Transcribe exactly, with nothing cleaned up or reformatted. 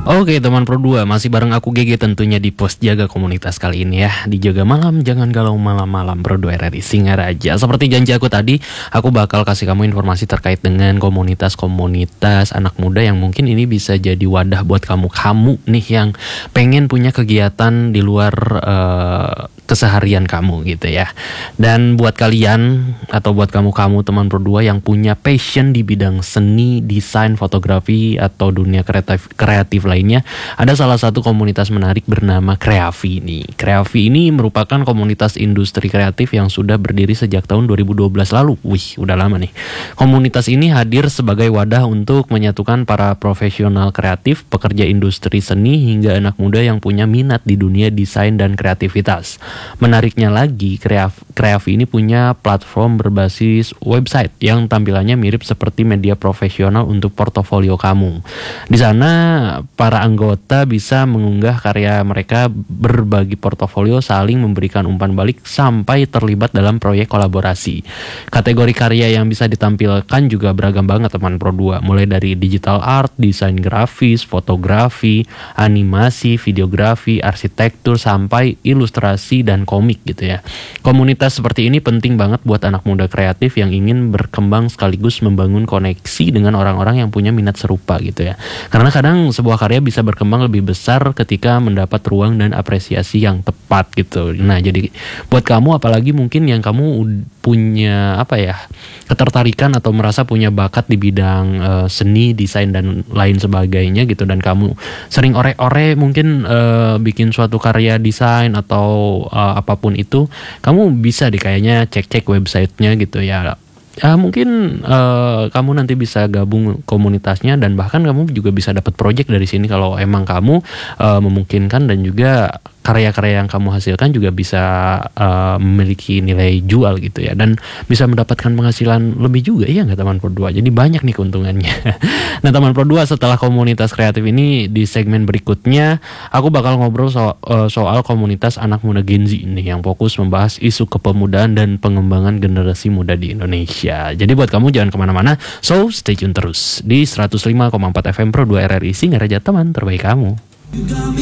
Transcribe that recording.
Oke teman Pro dua, masih bareng aku G G tentunya di pos jaga komunitas kali ini ya. Di jaga malam, jangan galau malam-malam Pro dua R R I Singaraja. Seperti janji aku tadi, aku bakal kasih kamu informasi terkait dengan komunitas-komunitas anak muda yang mungkin ini bisa jadi wadah buat kamu-kamu nih yang pengen punya kegiatan di luar uh, keseharian kamu gitu ya. Dan buat kalian atau buat kamu-kamu teman Pro dua yang punya passion di bidang seni, desain, fotografi atau dunia kreatif kreatif lainnya, ada salah satu komunitas menarik bernama Kreavi ini. Kreavi ini merupakan komunitas industri kreatif yang sudah berdiri sejak tahun dua ribu dua belas lalu. Wih, udah lama nih. Komunitas ini hadir sebagai wadah untuk menyatukan para profesional kreatif, pekerja industri seni hingga anak muda yang punya minat di dunia desain dan kreativitas. Menariknya lagi, Kreavi ini punya platform berbasis website yang tampilannya mirip seperti media profesional untuk portofolio kamu. Di sana para anggota bisa mengunggah karya mereka, berbagi portofolio, saling memberikan umpan balik sampai terlibat dalam proyek kolaborasi. Kategori karya yang bisa ditampilkan juga beragam banget teman Pro dua, mulai dari digital art, desain grafis, fotografi, animasi, videografi, arsitektur, sampai ilustrasi dan komik gitu ya. Komunitas seperti ini penting banget buat anak muda kreatif yang ingin berkembang sekaligus membangun koneksi dengan orang-orang yang punya minat serupa gitu ya. Karena kadang sebuah karya bisa berkembang lebih besar ketika mendapat ruang dan apresiasi yang tepat gitu. Nah, jadi buat kamu apalagi mungkin yang kamu punya apa ya, ketertarikan atau merasa punya bakat di bidang uh, seni, desain dan lain sebagainya gitu, dan kamu sering ore-ore mungkin uh, bikin suatu karya desain atau uh, apapun itu, kamu bisa deh kayaknya cek-cek websitenya gitu ya. Ya mungkin uh, kamu nanti bisa gabung komunitasnya dan bahkan kamu juga bisa dapat project dari sini kalau emang kamu uh, memungkinkan, dan juga karya-karya yang kamu hasilkan juga bisa uh, memiliki nilai jual gitu ya, dan bisa mendapatkan penghasilan lebih juga, iya nggak teman Pro dua? Jadi banyak nih keuntungannya. Nah teman Pro dua, setelah komunitas kreatif ini, di segmen berikutnya aku bakal ngobrol so- uh, soal komunitas anak muda Gen Z ini yang fokus membahas isu kepemudaan dan pengembangan generasi muda di Indonesia. Jadi buat kamu jangan kemana-mana, so stay tune terus di seratus lima koma empat F M Pro dua R R I Singaraja, teman terbaik kamu.